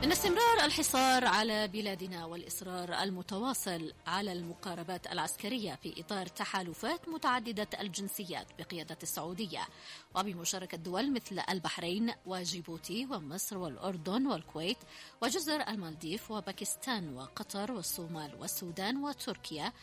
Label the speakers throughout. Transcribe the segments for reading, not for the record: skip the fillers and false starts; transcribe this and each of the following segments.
Speaker 1: إن استمرار الحصار على بلادنا والإصرار المتواصل على المقاربات العسكرية في إطار تحالفات متعددة الجنسيات بقيادة السعودية وبمشاركة دول مثل البحرين وجيبوتي ومصر والأردن والكويت وجزر المالديف وباكستان وقطر والصومال والسودان وتركيا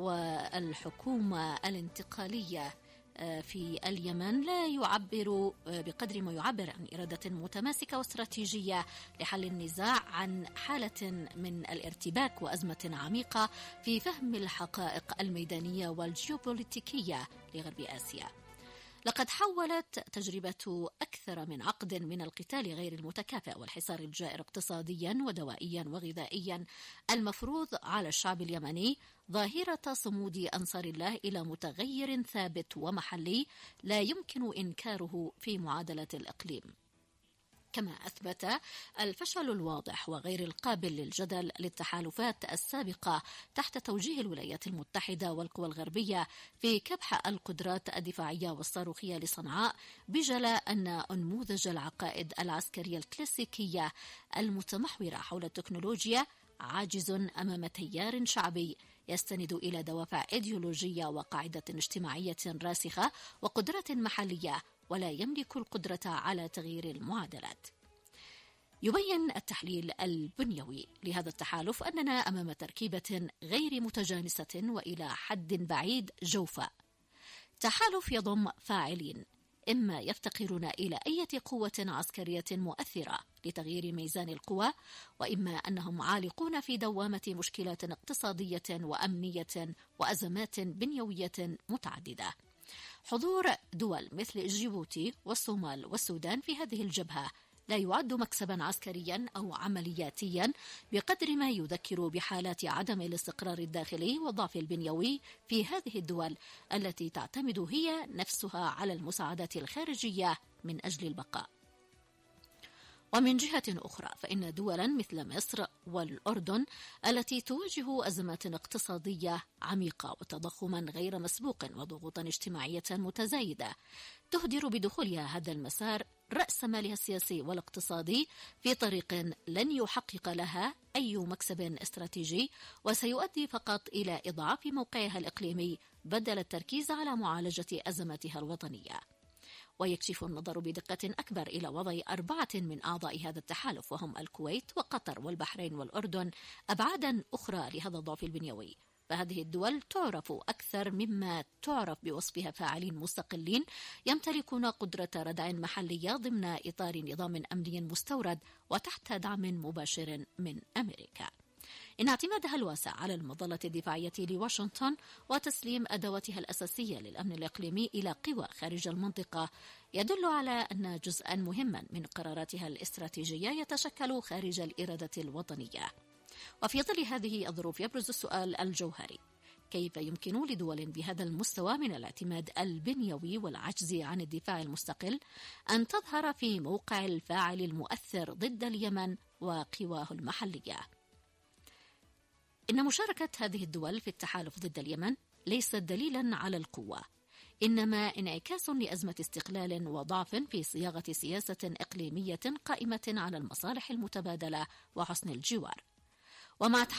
Speaker 1: والحكومة الانتقالية في اليمن لا يعبر بقدر ما يعبر عن إرادة متماسكة واستراتيجية لحل النزاع عن حالة من الارتباك وأزمة عميقة في فهم الحقائق الميدانية والجيوبوليتيكية لغرب آسيا. لقد حولت تجربة أكثر من عقد من القتال غير المتكافئ والحصار الجائر اقتصاديا ودوائيا وغذائيا المفروض على الشعب اليمني ظاهرة صمود أنصار الله إلى متغير ثابت ومحلي لا يمكن إنكاره في معادلة الإقليم. كما أثبت الفشل الواضح وغير القابل للجدل للتحالفات السابقة تحت توجيه الولايات المتحدة والقوى الغربية في كبح القدرات الدفاعية والصاروخية لصنعاء بجلاء أن أنموذج العقائد العسكرية الكلاسيكية المتمحورة حول التكنولوجيا عاجز أمام تيار شعبي يستند إلى دوافع إيديولوجية وقاعدة اجتماعية راسخة وقدرات محلية ولا يملك القدرة على تغيير المعادلات. يبين التحليل البنيوي لهذا التحالف أننا أمام تركيبة غير متجانسة وإلى حد بعيد جوفاء. تحالف يضم فاعلين إما يفتقرون إلى أي قوة عسكرية مؤثرة لتغيير ميزان القوى، وإما أنهم عالقون في دوامة مشكلات اقتصادية وأمنية وأزمات بنيوية متعددة. حضور دول مثل جيبوتي والصومال والسودان في هذه الجبهة لا يعد مكسبا عسكريا أو عملياتيا بقدر ما يذكر بحالات عدم الاستقرار الداخلي والضعف البنيوي في هذه الدول التي تعتمد هي نفسها على المساعدات الخارجية من أجل البقاء. ومن جهة أخرى فإن دولا مثل مصر والأردن التي تواجه أزمات اقتصادية عميقة وتضخما غير مسبوق وضغوطا اجتماعية متزايدة تهدر بدخولها هذا المسار رأس مالها السياسي والاقتصادي في طريق لن يحقق لها أي مكسب استراتيجي وسيؤدي فقط إلى إضعاف موقعها الإقليمي بدل التركيز على معالجة أزماتها الوطنية. ويكشف النظر بدقة أكبر إلى وضع 4 من أعضاء هذا التحالف وهم الكويت وقطر والبحرين والأردن أبعادا أخرى لهذا الضعف البنيوي. فهذه الدول تعرف أكثر مما تعرف بوصفها فاعلين مستقلين يمتلكون قدرة ردع محلية ضمن إطار نظام أمني مستورد وتحت دعم مباشر من أمريكا. إن اعتمادها الواسع على المظلة الدفاعية لواشنطن وتسليم أدواتها الأساسية للأمن الإقليمي إلى قوى خارج المنطقة يدل على أن جزءا مهما من قراراتها الاستراتيجية يتشكل خارج الإرادة الوطنية. وفي ظل هذه الظروف يبرز السؤال الجوهري: كيف يمكن لدول بهذا المستوى من الاعتماد البنيوي والعجز عن الدفاع المستقل أن تظهر في موقع الفاعل المؤثر ضد اليمن وقواه المحلية؟ إن مشاركة هذه الدول في التحالف ضد اليمن ليست دليلا على القوة، إنما انعكاس لأزمة استقلال وضعف في صياغة سياسة إقليمية قائمة على المصالح المتبادلة وحسن الجوار. ومع